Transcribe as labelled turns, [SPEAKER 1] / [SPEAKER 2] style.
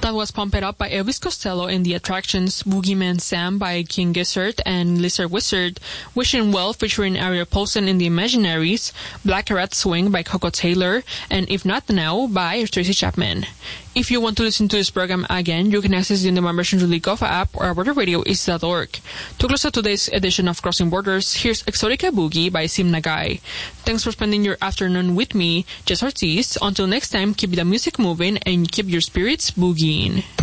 [SPEAKER 1] That was Pump It Up by Elvis Costello and the Attractions, Boogeyman Sam by King Gizzard and Lizard Wizard, Wishing Well featuring Ariel Paulson in the Imaginaries, Black Rat Swing by Coco Taylor, and If Not Now by Tracy Chapman. If you want to listen to this program again, you can access the on-demand version through the Gopher app or borderradioeast.org. To close out today's edition of Crossing Borders, here's Exotica Boogie by Sim Nagai. Thanks for spending your afternoon with me, Jess Ortiz. Until next time, keep the music moving and keep your spirits boogieing.